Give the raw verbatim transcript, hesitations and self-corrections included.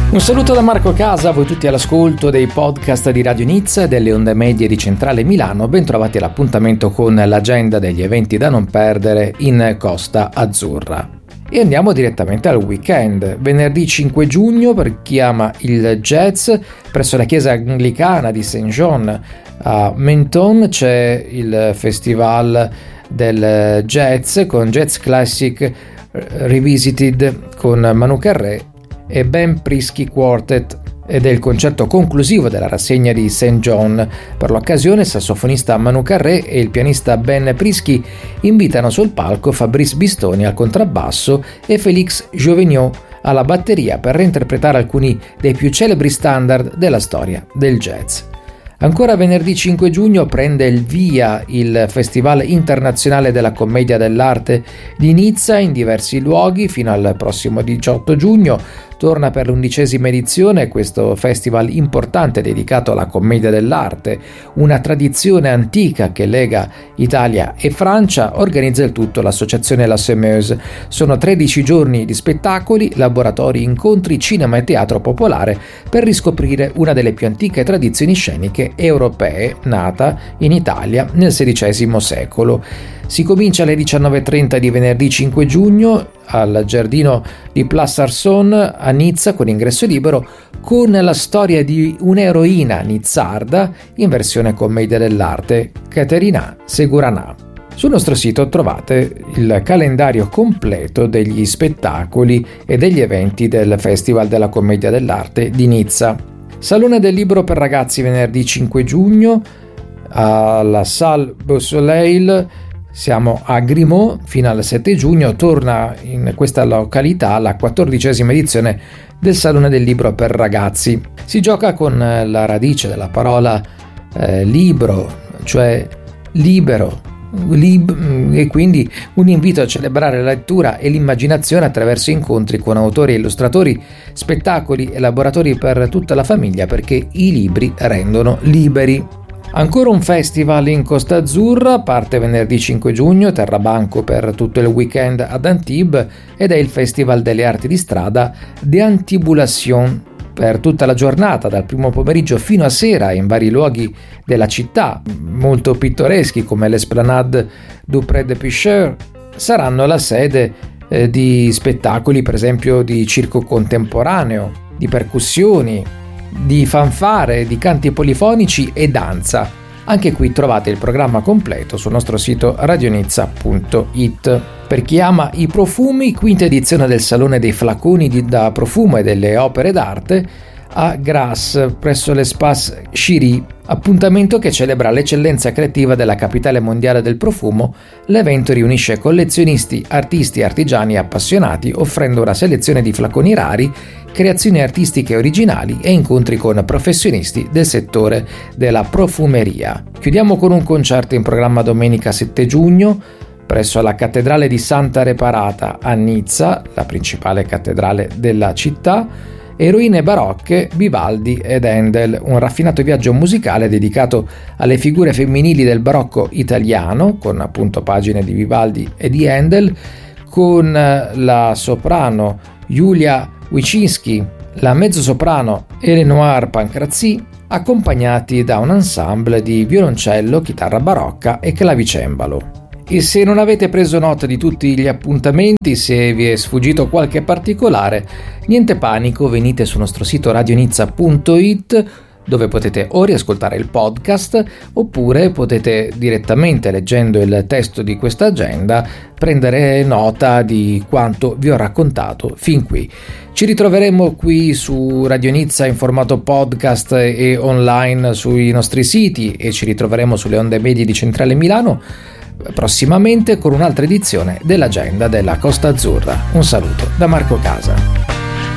Un saluto da Marco Casa, a voi tutti all'ascolto dei podcast di Radio Nizza e delle onde medie di Centrale Milano. Bentrovati all'appuntamento con l'agenda degli eventi da non perdere in Costa Azzurra. E andiamo direttamente al weekend. Venerdì cinque giugno, per chi ama il jazz, presso la chiesa anglicana di Saint John a Menton c'è il festival del jazz con Jazz Classic Revisited con Manu Carré e Ben Prisky Quartet, ed è il concerto conclusivo della rassegna di Saint John. Per l'occasione il sassofonista Manu Carré e il pianista Ben Prisky invitano sul palco Fabrice Bistoni al contrabbasso e Félix Jovenyot alla batteria per reinterpretare alcuni dei più celebri standard della storia del jazz. Ancora venerdì cinque giugno prende il via il Festival Internazionale della Commedia dell'Arte di Nizza in diversi luoghi fino al prossimo diciotto giugno. Torna per l'undicesima edizione questo festival importante dedicato alla commedia dell'arte, una tradizione antica che lega Italia e Francia. Organizza il tutto l'associazione La Semeuse. Sono tredici giorni di spettacoli, laboratori, incontri, cinema e teatro popolare per riscoprire una delle più antiche tradizioni sceniche europee, nata in Italia nel sedicesimo secolo. Si comincia alle diciannove e trenta di venerdì cinque giugno al giardino di Place Arson a Nizza con ingresso libero, con la storia di un'eroina nizzarda in versione commedia dell'arte, Caterina Seguranà. Sul nostro sito trovate il calendario completo degli spettacoli e degli eventi del Festival della Commedia dell'Arte di Nizza. Salone del libro per ragazzi venerdì cinque giugno alla Salle Beausoleil. Siamo a Grimaud fino al sette giugno. Torna in questa località la quattordicesima edizione del Salone del Libro per ragazzi. Si gioca con la radice della parola eh, libro, cioè libero, lib- e quindi un invito a celebrare la lettura e l'immaginazione attraverso incontri con autori e illustratori, spettacoli e laboratori per tutta la famiglia, perché i libri rendono liberi. Ancora un festival in Costa Azzurra, parte venerdì cinque giugno, terra banco per tutto il weekend ad Antibes, ed è il Festival delle Arti di Strada de Antibulation, per tutta la giornata, dal primo pomeriggio fino a sera, in vari luoghi della città, molto pittoreschi come l'Esplanade du Pré de Pêcheurs, saranno la sede eh, di spettacoli, per esempio di circo contemporaneo, di percussioni, di fanfare, di canti polifonici e danza. Anche qui trovate il programma completo sul nostro sito radionizza punto it. Per chi ama i profumi, quinta edizione del Salone dei Flaconi di, da profumo e delle opere d'arte a Grasse presso l'Espace Chiry, appuntamento che celebra l'eccellenza creativa della capitale mondiale del profumo. L'evento riunisce collezionisti, artisti, artigiani e appassionati, offrendo una selezione di flaconi rari, creazioni artistiche originali e incontri con professionisti del settore della profumeria. Chiudiamo con un concerto in programma domenica sette giugno presso la cattedrale di Santa Reparata a Nizza, la principale cattedrale della città. Eroine barocche, Vivaldi ed Handel, un raffinato viaggio musicale dedicato alle figure femminili del barocco italiano, con appunto pagine di Vivaldi e di Handel, con la soprano Julia Wicinski, la mezzosoprano Eleonore Pancrazzi, accompagnati da un ensemble di violoncello, chitarra barocca e clavicembalo. E se non avete preso nota di tutti gli appuntamenti, se vi è sfuggito qualche particolare, niente panico, venite sul nostro sito radionizza punto it, dove potete o riascoltare il podcast oppure potete direttamente, leggendo il testo di questa agenda, prendere nota di quanto vi ho raccontato fin qui. Ci ritroveremo qui su Radio Nizza in formato podcast e online sui nostri siti, e ci ritroveremo sulle onde medie di Centrale Milano prossimamente con un'altra edizione dell'agenda della Costa Azzurra. Un saluto da Marco Casa.